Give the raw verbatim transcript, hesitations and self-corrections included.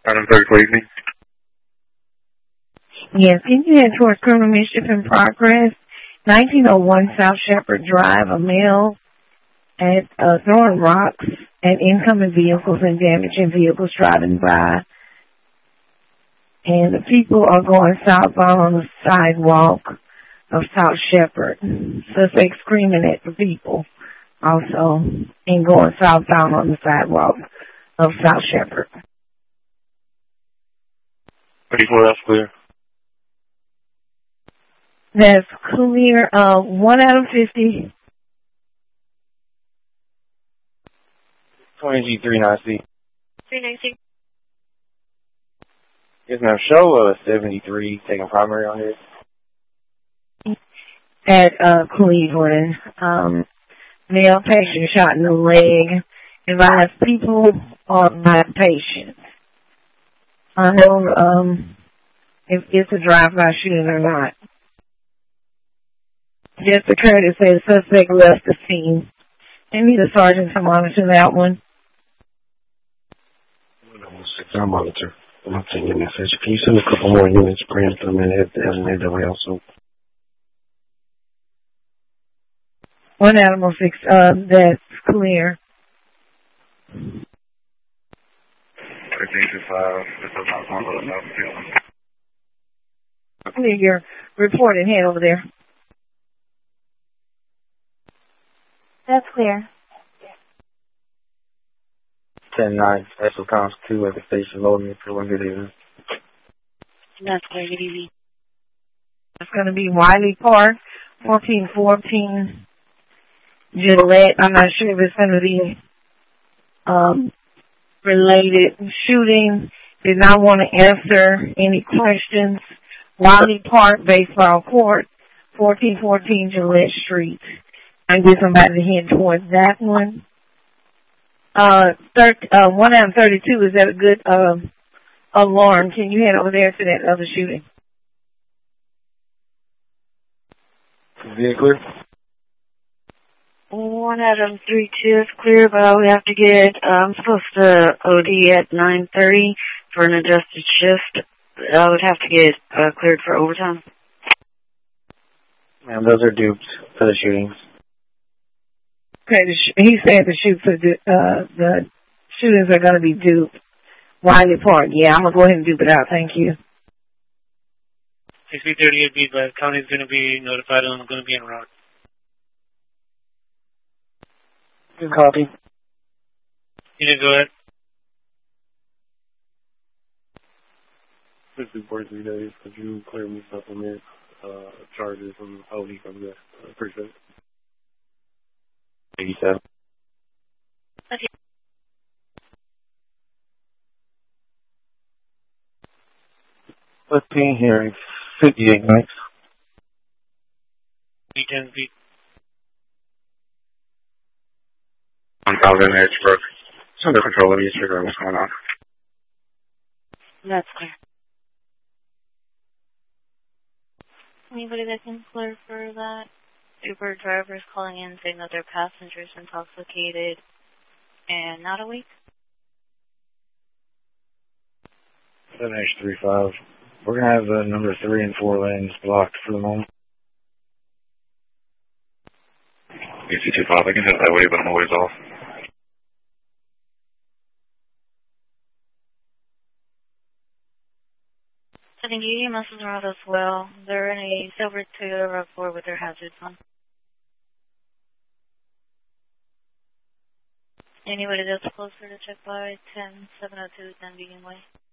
Item thirty for evening. Yes, can you head towards criminal mischief in progress? nineteen oh one South Shepherd Drive, a male at uh, throwing rocks at incoming vehicles and damaging vehicles driving by. And the people are going southbound on the sidewalk of South Shepherd. Suspect screaming at the people also and going southbound on the sidewalk of South Shepherd. thirty-four, that's clear. That's clear. Uh, one out of fifty. twenty G three ninety. three ninety. Yes, ma'am. Show uh, seventy-three taking primary on here. At uh, Cleveland. Um, male patient shot in the leg. Advise people are my patients. I know um, if it's a drive-by shooting or not. Just occurred to say the suspect left the scene. I need a sergeant to monitor that one. I'll monitor. I'm not taking a message. Can you send a couple more units, Grant, them and have them in that way also? One animal six, uh, that's clear. thirteen to five. This is not one of those. Clear your report and head over there. That's clear. ten nine, Special Comms two at the station, loading for one good evening. That's clear, good evening. It's going to be Wiley Park, fourteen fourteen Gillette. I'm not sure if it's going to be um, related shooting. Did not want to answer any questions. Wiley Park Baseball Court, fourteen fourteen Gillette Street. I get somebody to head towards that one. Uh, thir- uh, one out of thirty-two, is that a good uh, alarm? Can you head over there to that other shooting? Is it clear? One out of three two is clear, but I would have to get, uh, I'm supposed to O D at nine thirty for an adjusted shift. I would have to get uh, cleared for overtime. Ma'am, those are duped for the shootings. Okay, the sh- he said the shoot for the, uh, the shootings are going to be duped. Wiley Park, yeah, I'm going to go ahead and dupe it out. Thank you. sixty thirty-eight B, but county is going to be notified and I'm going to be en route. Good copy. You need to go ahead. This is for three days. Could you clear me supplement uh, charges from O D from this? I appreciate it. eighty-seven. Okay. fifteen hearing, fifty-eight minutes. B ten B. one thousand Edgebrook. It's under control. Let me just figure out what's going on. That's clear. Anybody that can clear for that? Uber drivers calling in saying that their passengers intoxicated and not awake? seven H three five. We're going to have the number three and four lanes blocked for the moment. B C two five, I can head that way, but I'm always off. I think E M S is around as well. They're in a silver Toyota RAV four with their hazards on. Anybody that's closer to check by ten seven oh two Dunvegan Way.